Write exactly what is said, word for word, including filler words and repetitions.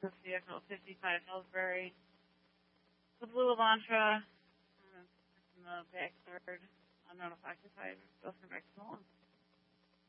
This vehicle, fifty-five Hillsbury. The Blue Elantra. In the back third. Unknown if occupied. Go for next one.